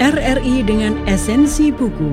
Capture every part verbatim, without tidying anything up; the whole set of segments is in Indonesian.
R R I dengan esensi buku.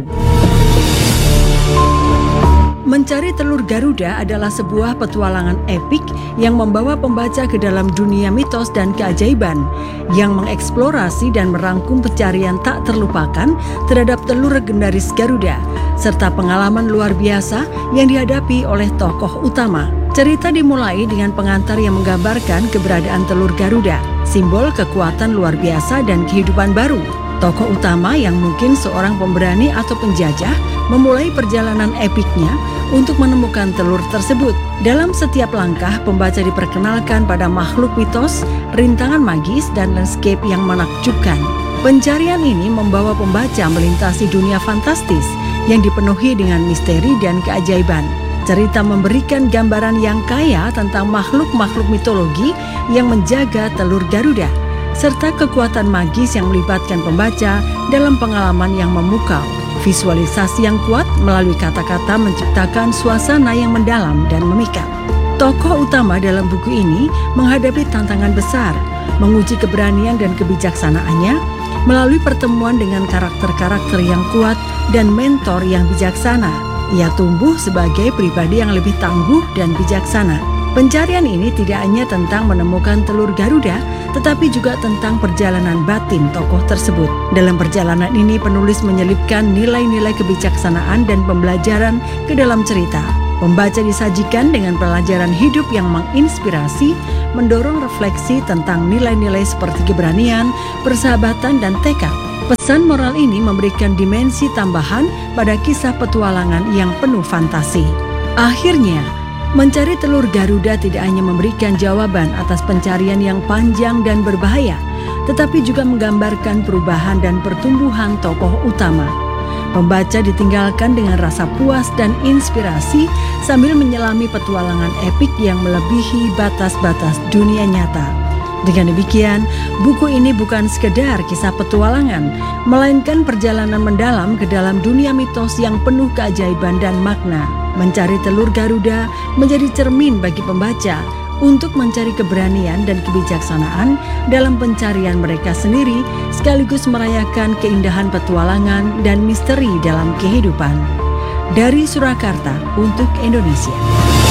Mencari Telur Garuda adalah sebuah petualangan epik yang membawa pembaca ke dalam dunia mitos dan keajaiban, yang mengeksplorasi dan merangkum pencarian tak terlupakan terhadap telur legendaris Garuda, serta pengalaman luar biasa yang dihadapi oleh tokoh utama. Cerita dimulai dengan pengantar yang menggambarkan keberadaan telur Garuda, simbol kekuatan luar biasa dan kehidupan baru. Tokoh utama yang mungkin seorang pemberani atau penjajah memulai perjalanan epiknya untuk menemukan telur tersebut. Dalam setiap langkah, pembaca diperkenalkan pada makhluk mitos, rintangan magis, dan landscape yang menakjubkan. Pencarian ini membawa pembaca melintasi dunia fantastis yang dipenuhi dengan misteri dan keajaiban. Cerita memberikan gambaran yang kaya tentang makhluk-makhluk mitologi yang menjaga telur Garuda, serta kekuatan magis yang melibatkan pembaca dalam pengalaman yang memukau. Visualisasi yang kuat melalui kata-kata menciptakan suasana yang mendalam dan memikat. Tokoh utama dalam buku ini menghadapi tantangan besar, menguji keberanian dan kebijaksanaannya melalui pertemuan dengan karakter-karakter yang kuat dan mentor yang bijaksana. Ia tumbuh sebagai pribadi yang lebih tangguh dan bijaksana. Pencarian ini tidak hanya tentang menemukan telur Garuda, tetapi juga tentang perjalanan batin tokoh tersebut. Dalam perjalanan ini, penulis menyelipkan nilai-nilai kebijaksanaan dan pembelajaran ke dalam cerita. Pembaca disajikan dengan pelajaran hidup yang menginspirasi, mendorong refleksi tentang nilai-nilai seperti keberanian, persahabatan, dan tekad. Pesan moral ini memberikan dimensi tambahan pada kisah petualangan yang penuh fantasi. Akhirnya, Mencari Telur Garuda tidak hanya memberikan jawaban atas pencarian yang panjang dan berbahaya, tetapi juga menggambarkan perubahan dan pertumbuhan tokoh utama. Pembaca ditinggalkan dengan rasa puas dan inspirasi sambil menyelami petualangan epik yang melebihi batas-batas dunia nyata. Dengan demikian, buku ini bukan sekedar kisah petualangan, melainkan perjalanan mendalam ke dalam dunia mitos yang penuh keajaiban dan makna. Mencari Telur Garuda menjadi cermin bagi pembaca untuk mencari keberanian dan kebijaksanaan dalam pencarian mereka sendiri, sekaligus merayakan keindahan petualangan dan misteri dalam kehidupan. Dari Surakarta untuk Indonesia.